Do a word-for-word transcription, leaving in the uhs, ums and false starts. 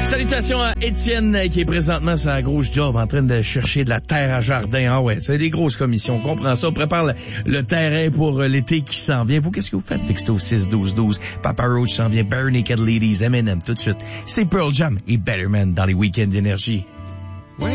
Salutations à Étienne qui est présentement sur la grosse job en train de chercher de la terre à jardin. Ah ouais, c'est des grosses commissions, on comprend ça. On prépare le, le terrain pour l'été qui s'en vient. Vous, qu'est-ce que vous faites? Texto six douze douze. Papa Roach s'en vient. Bare Naked Ladies, Eminem, tout de suite. C'est Pearl Jam et Better Man dans les week-ends d'énergie.